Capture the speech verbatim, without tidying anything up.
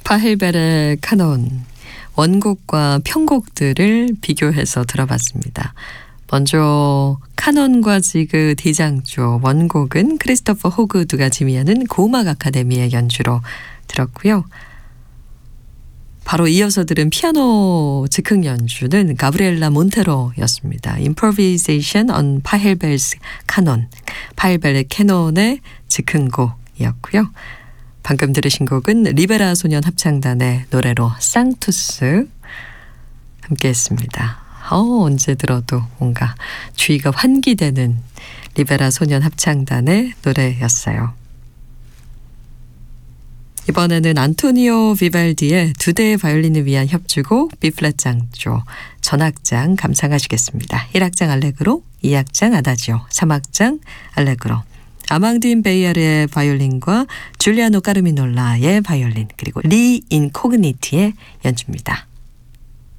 파헬벨의 카논, 원곡과 편곡들을 비교해서 들어봤습니다. 먼저 카논과 지그 대장조, 원곡은 크리스토퍼 호그드가 지휘하는 고음악 아카데미의 연주로 들었고요. 바로 이어서 들은 피아노 즉흥 연주는 가브리엘라 몬테로였습니다. Improvisation on 파헬벨's 카논, 파헬벨의 캐논의 즉흥곡이었고요. 방금 들으신 곡은 리베라 소년 합창단의 노래로 쌍투스 함께 했습니다. 어, 언제 들어도 뭔가 주의가 환기되는 리베라 소년 합창단의 노래였어요. 이번에는 안토니오 비발디의 두 대의 바이올린을 위한 협주곡 B플랫 장조 전악장 감상하시겠습니다. 일 악장 알레그로, 이 악장 아다지오, 삼 악장 알레그로. 아망드인 베이아르의 바이올린과 줄리아노 까르미놀라의 바이올린, 그리고 리 인코그니티의 연주입니다.